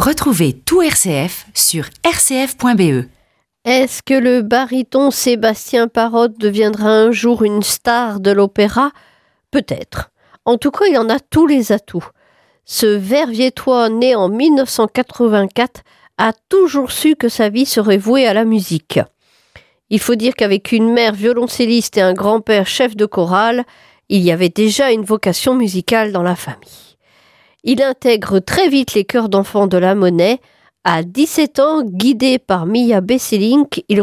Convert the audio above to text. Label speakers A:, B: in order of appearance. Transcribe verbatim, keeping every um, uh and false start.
A: Retrouvez tout R C F sur r c f point b e.
B: Est-ce que le baryton Sébastien Parot deviendra un jour une star de l'opéra ? Peut-être. En tout cas, il en a tous les atouts. Ce Verviétois né en mille neuf cent quatre-vingt-quatre a toujours su que sa vie serait vouée à la musique. Il faut dire qu'avec une mère violoncelliste et un grand-père chef de chorale, il y avait déjà une vocation musicale dans la famille. Il intègre très vite les chœurs d'enfants de la Monnaie. À dix-sept ans, guidé par Mia Besselink, il